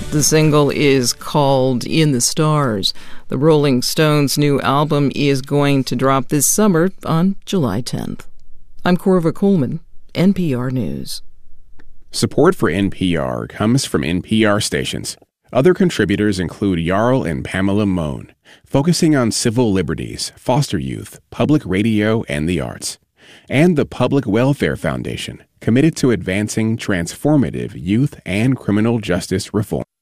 The single is called In the Stars. The Rolling Stones' new album is going to drop this summer on July 10th. I'm Corva Coleman, NPR News. Support for NPR comes from NPR stations. Other contributors include Jarl and Pamela Mohn, focusing on civil liberties, foster youth, public radio, and the arts. And the Public Welfare Foundation, committed to advancing transformative youth and criminal justice reform.